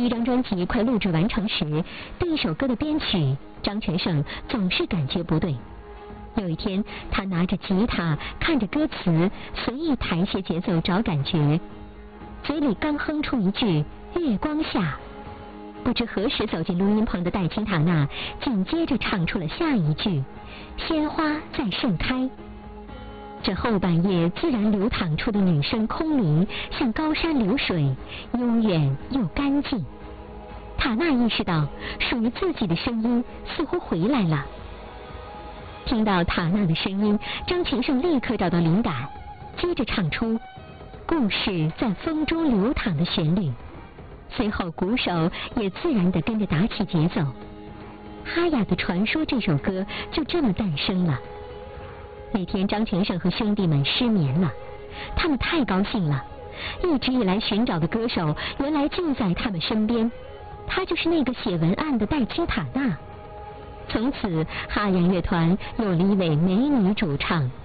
第一张专辑快录制完成时，第一首歌的编曲张全胜总是感觉不对。有一天，他拿着吉他，看着歌词，随意弹些节奏找感觉，嘴里刚哼出一句“月光下”，不知何时走进录音棚的戴青塔娜紧接着唱出了下一句“鲜花在盛开”。这后半夜自然流淌出的女声空灵，像高山流水，悠远又干净。塔娜意识到，属于自己的声音似乎回来了。听到塔娜的声音，张全胜立刻找到灵感，接着唱出故事在风中流淌的旋律，随后鼓手也自然地跟着打起节奏。哈雅的传说这首歌就这么诞生了。那天张全胜和兄弟们失眠了，他们太高兴了，一直以来寻找的歌手原来就在他们身边，他就是那个写文案的戴青塔娜。从此哈雅乐团有了一位美女主唱。